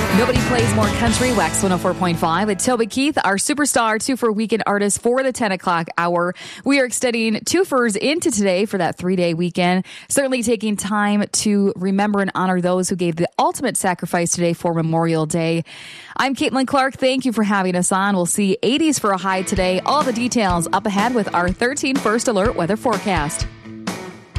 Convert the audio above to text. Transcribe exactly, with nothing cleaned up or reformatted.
Nobody plays more country. Wax one oh four point five with Toby Keith, our superstar two-for weekend artist for the ten o'clock hour. We are extending two-fers into today for that three-day weekend. Certainly taking time to remember and honor those who gave the ultimate sacrifice today for Memorial Day. I'm Caitlin Clark. Thank you for having us on. We'll see eighties for a high today. All the details up ahead with our thirteen First Alert weather forecast.